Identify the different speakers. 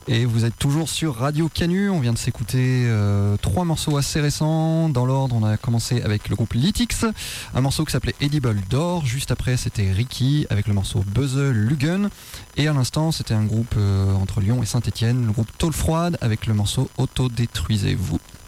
Speaker 1: Et vous êtes toujours sur Radio Canu. On vient de s'écouter 3 morceaux assez récents. Dans l'ordre, on a commencé avec le groupe Lytix, un morceau qui s'appelait Edible d'or. Juste après, c'était Ricky avec le morceau Buzze Lugen. Et à l'instant, c'était un groupe entre Lyon et Saint-Étienne, le groupe Tôle Froide avec le morceau Autodétruisez-vous.